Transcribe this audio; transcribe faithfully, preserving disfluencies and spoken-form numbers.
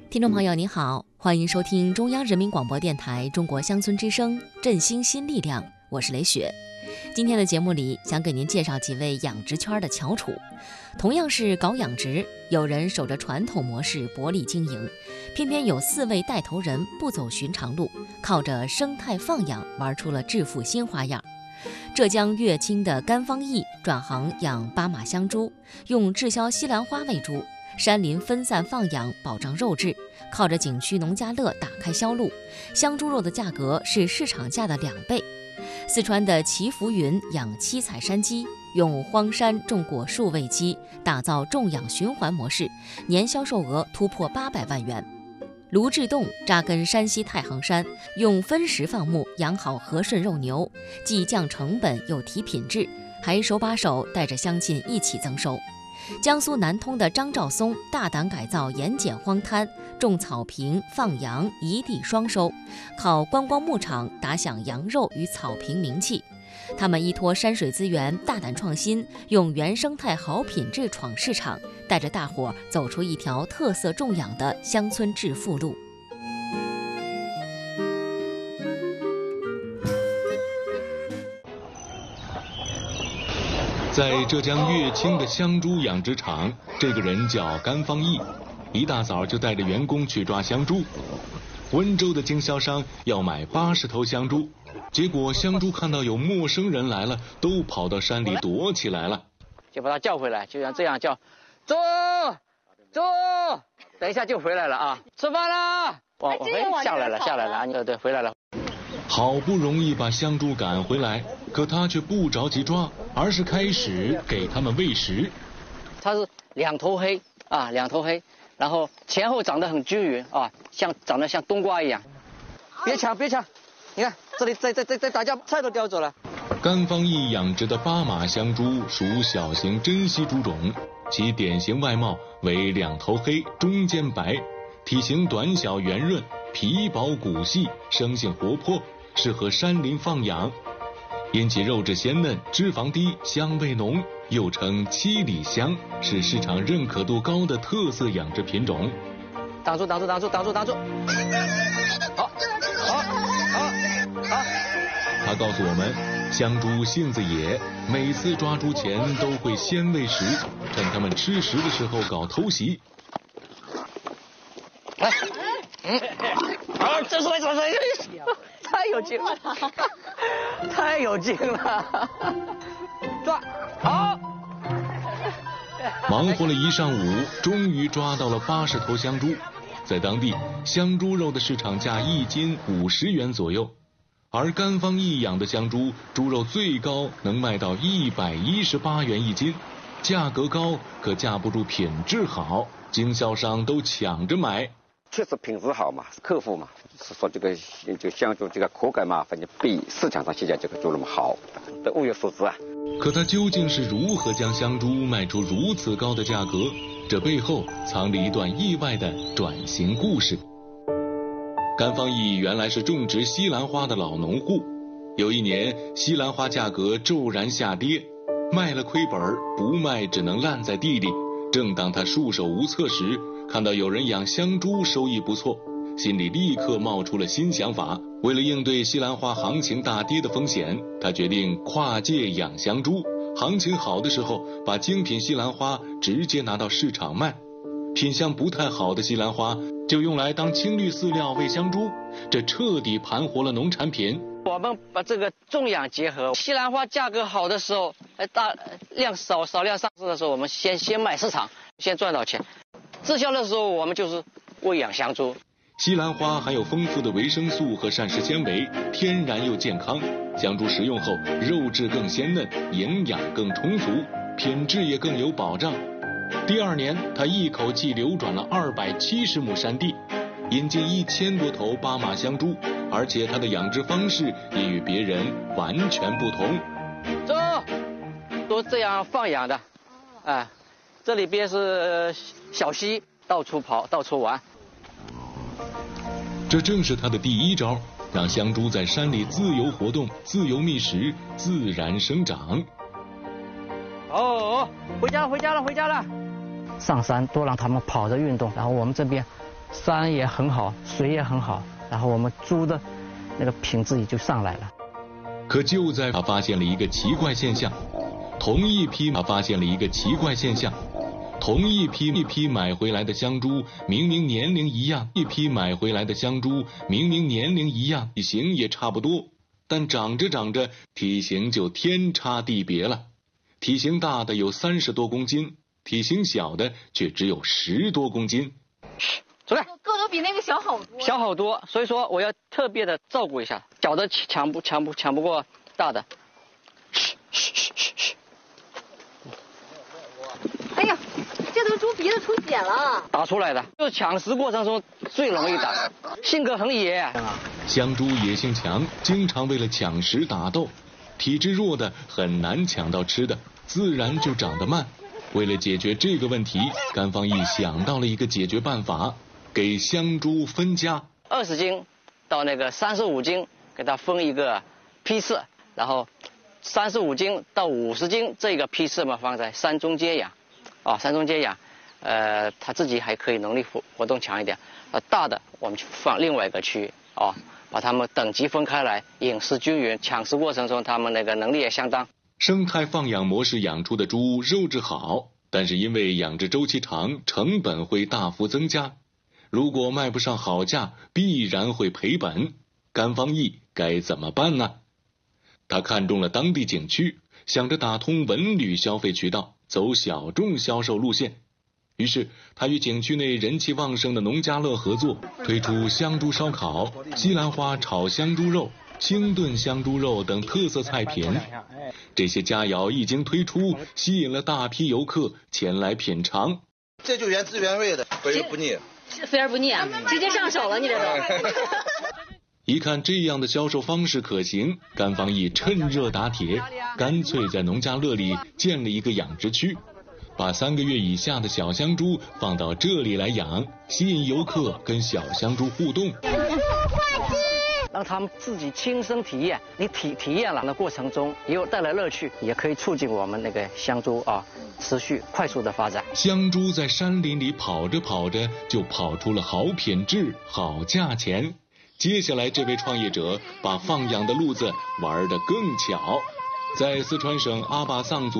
听众朋友您好，欢迎收听中央人民广播电台中国乡村之声振兴新力量，我是雷雪。今天的节目里想给您介绍几位养殖圈的翘楚。同样是搞养殖，有人守着传统模式薄利经营，偏偏有四位带头人不走寻常路，靠着生态放养玩出了致富新花样。浙江乐清的甘方义转行养巴马香猪，用滞销西兰花喂猪，山林分散放养，保障肉质，靠着景区农家乐打开销路，香猪肉的价格是市场价的两倍。四川的祈福云养七彩山鸡，用荒山种果树喂鸡，打造种养循环模式，年销售额突破八百万元。卢志栋扎根山西太行山，用分时放牧养好和顺肉牛，既降成本又提品质，还手把手带着乡亲一起增收。江苏南通的张兆松大胆改造盐碱荒滩，种草坪放羊，一地双收，靠观光牧场打响羊肉与草坪名气。他们依托山水资源，大胆创新，用原生态好品质闯市场，带着大伙走出一条特色种养的乡村致富路。 在浙江乐清的香猪养殖场，这个人叫甘方义，一大早就带着员工去抓香猪。温州的经销商要买八十头香猪，结果香猪看到有陌生人来了，都跑到山里躲起来了。 就把他叫回来，就像这样叫，猪猪，等一下就回来了啊，吃饭了。我我下来了，下来了，对对，回来了。 好不容易把香猪赶回来，可他却不着急抓，而是开始给他们喂食。 它是两头黑啊，两头黑，然后前后长得很均匀啊，像长得像冬瓜一样。别抢，别抢！你看这里在在在在打架，菜都叼走了。 甘方义养殖的巴马香猪属小型珍稀猪种，其典型外貌为两头黑，中间白，体型短小圆润，皮薄骨细，生性活泼，适合山林放养。因其肉质鲜嫩，脂肪低，香味浓，又称七里香，是市场认可度高的特色养殖品种。 挡住挡住挡住挡住挡住！好，好，好，好。 他告诉我们，香猪性子野，每次抓猪前都会先喂食，趁他们吃食的时候搞偷袭。 来，嗯，好，这是为什么？太有劲了，太有劲了！抓，好。 忙活了一上午，终于抓到了八十头香猪。在当地，香猪肉的市场价一斤五十元左右，而甘方义养的香猪，猪肉最高能卖到一百一十八元一斤，价格高，可架不住品质好，经销商都抢着买。 确实品质好嘛，客户嘛，是说这个就香猪这个口感嘛，反正比市场上现在这个猪那么好，都物有所值啊。 可他究竟是如何将香猪卖出如此高的价格？这背后藏着一段意外的转型故事。甘方义原来是种植西兰花的老农户，有一年西兰花价格骤然下跌，卖了亏本，不卖只能烂在地里。正当他束手无策时，看到有人养香猪收益不错，心里立刻冒出了新想法。为了应对西兰花行情大跌的风险，他决定跨界养香猪，行情好的时候把精品西兰花直接拿到市场卖，品相不太好的西兰花就用来当青绿饲料喂香猪，这彻底盘活了农产品。 我们把这个种养结合，西兰花价格好的时候，大量少少量上市的时候，我们先先卖市场，先赚到钱。滞销的时候，我们就是喂养香猪。 西兰花含有丰富的维生素和膳食纤维，天然又健康。香猪食用后，肉质更鲜嫩，营养更充足，品质也更有保障。第二年，他一口气流转了二百七十亩山地，引进一千多头巴马香猪，而且他的养殖方式也与别人完全不同。 走，都这样放养的，哎，这里边是小溪，到处跑，到处玩。 这正是他的第一招，让香猪在山里自由活动、自由觅食、自然生长。 哦，回家了，回家了，回家了。上山多让他们跑着运动，然后我们这边山也很好，水也很好，然后我们猪的那个品质也就上来了。 可就在他发现了一个奇怪现象，同一批他发现了一个奇怪现象，同一批一批买回来的香猪明明年龄一样，一批买回来的香猪明明年龄一样，体型也差不多，但长着长着体型就天差地别了。体型大的有三十多公斤，体型小的却只有十多公斤。 走开， 个头比那个小好多， 小好多，所以说我要特别的照顾一下，小的抢不抢不抢不过大的。嘘嘘嘘嘘嘘。 哎呀，这头猪鼻子出血了， 打出来的，就是抢食过程中最容易打，性格很野。 香猪野性强，经常为了抢食打斗，体质弱的很难抢到吃的，自然就长得慢。为了解决这个问题，甘方义想到了一个解决办法。给香猪分家， 二十斤到那个三十五斤，给它分一个批次，然后三十五斤到五十斤这个批次嘛放在山中间养，啊，山中间养，呃，它自己还可以能力活活动强一点，呃，大的我们就放另外一个区域，啊，把它们等级分开来，饮食均匀，抢食过程中它们那个能力也相当。 生态放养模式养出的猪肉质好，但是因为养殖周期长，成本会大幅增加。如果卖不上好价，必然会赔本。甘方义该怎么办呢？他看中了当地景区，想着打通文旅消费渠道，走小众销售路线。于是他与景区内人气旺盛的农家乐合作，推出香猪烧烤、西兰花炒香猪肉、清炖香猪肉等特色菜品。这些佳肴一经推出，吸引了大批游客前来品尝。 这就原汁原味的，肥而不腻。 肥而不腻啊，直接上手了，你这都。 一看这样的销售方式可行，甘方义趁热打铁，干脆在农家乐里建了一个养殖区，把三个月以下的小香猪放到这里来养，吸引游客跟小香猪互动， 让他们自己亲身体验。你体体验了的过程中，也有带来乐趣，也可以促进我们那个香猪啊持续快速的发展。 香猪在山林里跑着跑着，就跑出了好品质、好价钱。接下来，这位创业者把放养的路子玩得更巧，在四川省阿坝藏族